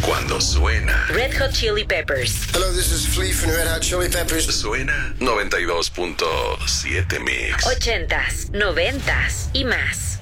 Cuando suena Red Hot Chili Peppers. Hello, this is Flea from Red Hot Chili Peppers. Suena 92.7 Mix. 80s, 90s y más.